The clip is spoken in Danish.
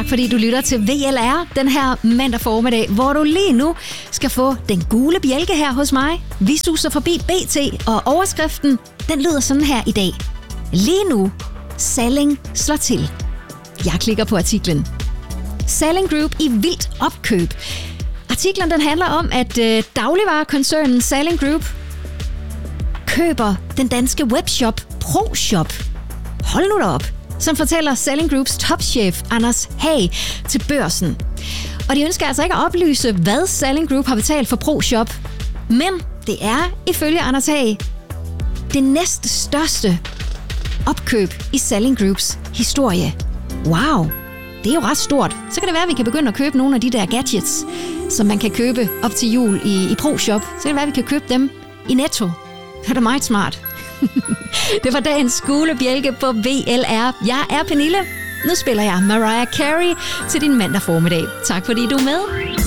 Tak fordi du lytter til VLR den her mandag formiddag, hvor du lige nu skal få den gule bjælke her hos mig. Vi suser forbi BT, og overskriften, den lyder sådan her i dag. Lige nu, Salling slår til. Jeg klikker på artiklen. Salling Group i vildt opkøb. Artiklen den handler om, at dagligvarekoncernen Salling Group køber den danske webshop ProShop. Hold nu da op. Som fortæller Salling Groups topchef Anders Hag til Børsen. Og de ønsker altså ikke at oplyse, hvad Salling Group har betalt for ProShop. Men det er ifølge Anders Hag det næststørste opkøb i Salling Groups historie. Wow, det er jo ret stort. Så kan det være, at vi kan begynde at købe nogle af de der gadgets, som man kan købe op til jul i ProShop. Så kan det være, at vi kan købe dem i Netto. Det er da meget smart. Det var dagens gule bjælke på VLR. Jeg er Pernille. Nu spiller jeg Mariah Carey til din mandag formiddag. Tak fordi du er med.